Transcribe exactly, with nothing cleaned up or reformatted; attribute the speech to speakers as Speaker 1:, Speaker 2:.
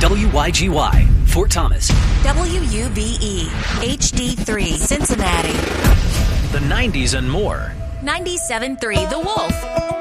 Speaker 1: W Y G Y, Fort Thomas.
Speaker 2: W U B E, H D three, Cincinnati.
Speaker 1: The nineties and more.
Speaker 2: ninety-seven point three The Wolf.